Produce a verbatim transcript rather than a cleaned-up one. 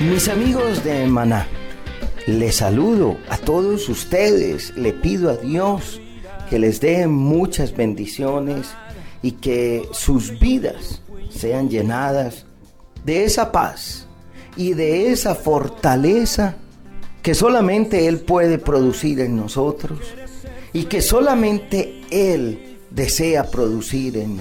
Mis amigos de Maná, les saludo a todos ustedes, le pido a Dios que les dé muchas bendiciones y que sus vidas sean llenadas de esa paz y de esa fortaleza que solamente Él puede producir en nosotros y que solamente Él desea producir en nosotros.